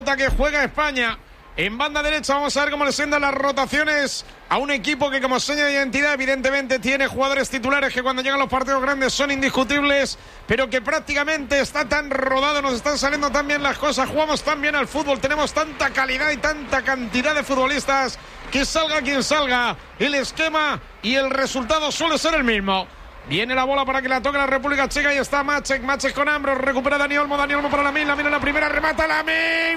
Que juega España en banda derecha. Vamos a ver cómo le sientan las rotaciones a un equipo que como seña de identidad evidentemente tiene jugadores titulares que cuando llegan los partidos grandes son indiscutibles, pero que prácticamente está tan rodado, nos están saliendo tan bien las cosas, jugamos tan bien al fútbol, tenemos tanta calidad y tanta cantidad de futbolistas que salga quien salga, el esquema y el resultado suele ser el mismo. Viene la bola para que la toque la República Checa y está Maček con Ambros, recupera Dani Olmo para Lamine en la primera, remata Lamine,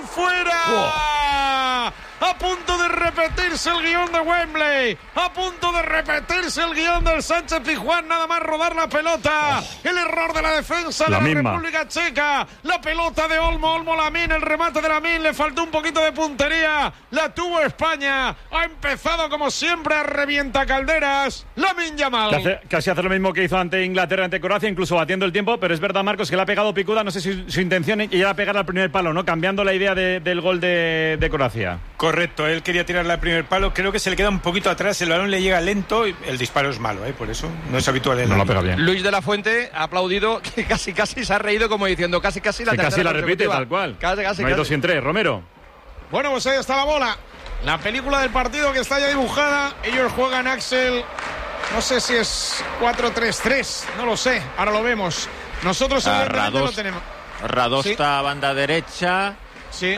¡fuera! A punto de repetirse el guión de Wembley, a punto de repetirse el guión del Sánchez Pizjuán, nada más rodar la pelota, el error de la defensa de la República Checa, la pelota de Olmo Lamine, el remate de Lamine, le faltó un poquito de puntería, la tuvo España, ha empezado como siempre a revienta calderas, Lamine Yamal. Casi hace lo mismo que hizo ante Inglaterra, ante Croacia, incluso batiendo el tiempo, pero es verdad, Marcos, que le ha pegado picuda, no sé si su intención era pegar al primer palo, ¿no? Cambiando la idea del gol de Croacia. Correcto, él quería tirarle al primer palo, creo que se le queda un poquito atrás, el balón le llega lento y el disparo es malo, por eso no es habitual. No lo pega bien. Luis de la Fuente ha aplaudido, que casi se ha reído como diciendo casi la tercera. Casi la repite tal cual. No hay 2 y en 3, Romero. Bueno, pues ahí está la bola, la película del partido que está ya dibujada, ellos juegan, Axel, no sé si es 4-3-3, no lo sé, ahora lo vemos. Nosotros lo tenemos. Radosta, ¿sí? Banda derecha, sí.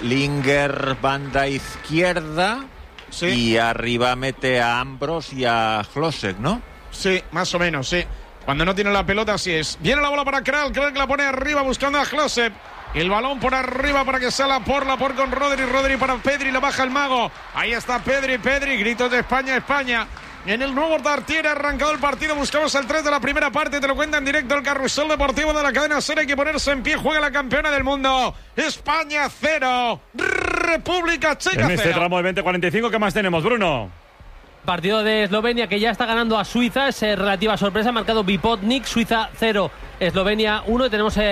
Linger banda izquierda, sí. Y arriba mete a Ambros y a Hlosek, ¿no? Sí, más o menos, sí. Cuando no tiene la pelota, así es. Viene la bola para Kral que la pone arriba buscando a Hlosek. El balón por arriba para que salga por con Rodri para Pedri, le baja el mago. Ahí está Pedri, gritos de España. En el nuevo Tartiere ha arrancado el partido, buscamos el 3 de la primera parte, te lo cuenta en directo el Carrusel Deportivo de la cadena SER, hay que ponerse en pie, juega la campeona del mundo, España 0, República Checa 0. En este tramo de 20-45, ¿qué más tenemos, Bruno? Partido de Eslovenia que ya está ganando a Suiza, es relativa sorpresa, marcado Vipotnik, Suiza 0, Eslovenia 1, y tenemos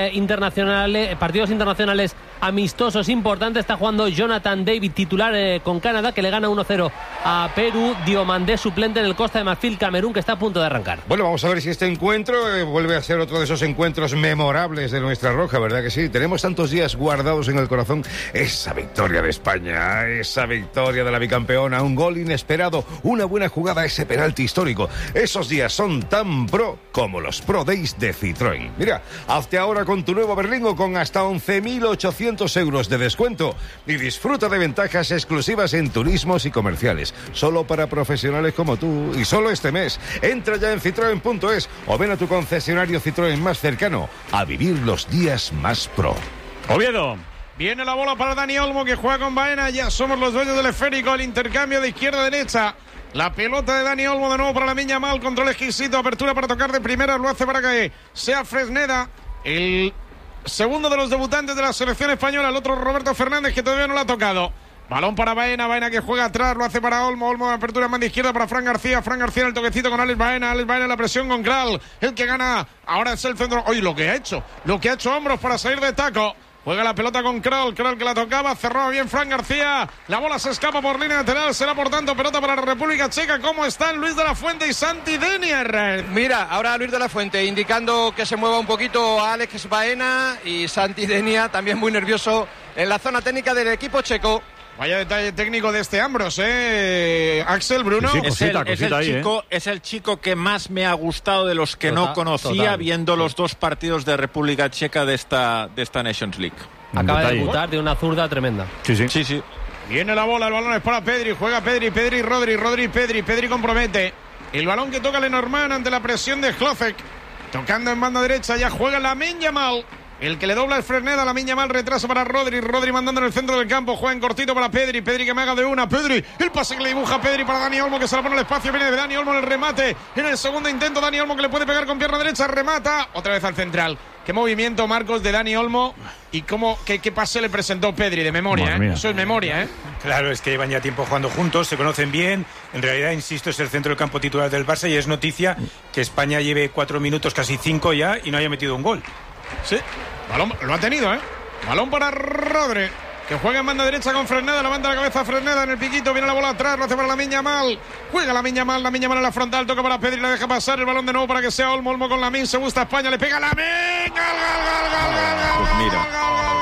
partidos internacionales amistosos importantes. Está jugando Jonathan David, titular con Canadá, que le gana 1-0 a Perú. Diomandé, suplente en el Costa de Marfil, Camerún, que está a punto de arrancar. Bueno, vamos a ver si este encuentro vuelve a ser otro de esos encuentros memorables de nuestra roja, ¿verdad que sí? Tenemos tantos días guardados en el corazón esa victoria de España, esa victoria de la bicampeona, un gol inesperado, una buena jugada, ese penalti histórico. Esos días son tan pro como los Pro Days de Citroën. Mira, hazte ahora con tu nuevo Berlingo con hasta 11.800 euros de descuento y disfruta de ventajas exclusivas en turismos y comerciales, solo para profesionales como tú, y solo este mes. Entra ya en citroen.es o ven a tu concesionario Citroën más cercano a vivir los días más pro. Oviedo. Viene la bola para Dani Olmo, que juega con Baena, ya somos los dueños del esférico, el intercambio de izquierda a derecha. La pelota de Dani Olmo de nuevo para Lamine Yamal, control exquisito, apertura para tocar de primera, lo hace para que sea Fresneda, el segundo de los debutantes de la selección española, el otro Roberto Fernández, que todavía no lo ha tocado. Balón para Baena que juega atrás, lo hace para Olmo de apertura en banda izquierda para Fran García en el toquecito con Alex Baena la presión con Kral, el que gana, ahora es el centro, oye, lo que ha hecho Ambros para salir de taco. Juega la pelota con Kral que la tocaba, cerraba bien Fran García, la bola se escapa por línea lateral, será por tanto pelota para la República Checa. ¿Cómo están Luis de la Fuente y Santi Denier? Mira, ahora Luis de la Fuente indicando que se mueva un poquito a Alex Baena, y Santi Denier también muy nervioso en la zona técnica del equipo checo. Vaya detalle técnico de este Ambros, Axel, Bruno. Sí, es el chico que más me ha gustado de los que no conocía, viendo los dos partidos de República Checa de esta Nations League. Acaba de debutar de una zurda tremenda. Sí. Viene la bola, el balón es para Pedri, juega Pedri, Rodri compromete. El balón que toca Lenormand ante la presión de Hlosek. Tocando en banda derecha, ya juega Lamine Yamal. El que le dobla es Fresneda, Lamine Yamal retrasa para Rodri mandando en el centro del campo, juega en cortito para Pedri que me haga de una, el pase que le dibuja Pedri para Dani Olmo, que se la pone al espacio, viene de Dani Olmo en el remate, en el segundo intento Dani Olmo que le puede pegar con pierna derecha, remata, otra vez al central. Qué movimiento, Marcos, de Dani Olmo, y qué pase le presentó Pedri, de memoria, eso es memoria, Claro, es que llevan ya tiempo jugando juntos, se conocen bien, en realidad, insisto, es el centro del campo titular del Barça y es noticia que España lleve 4 minutos, casi 5 ya, y no haya metido un gol. Sí, balón, lo ha tenido, balón para Rodri, que juega en banda derecha con Fresneda, levanta la cabeza Fresneda en el piquito, viene la bola atrás, lo hace para Lamine Yamal, juega Lamine Yamal en la frontal, toca para Pedri, la deja pasar, el balón de nuevo para que sea Olmo con Lamine, se gusta España, le pega Lamine, gol. Pues mira.